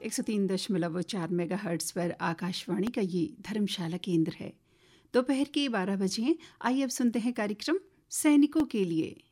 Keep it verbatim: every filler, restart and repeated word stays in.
एक सौ तीन दशमलव चार मेगा हर्ट्स पर आकाशवाणी का ये धर्मशाला केंद्र है। दोपहर के बारह बजे। आइए अब सुनते हैं कार्यक्रम सैनिकों के लिए।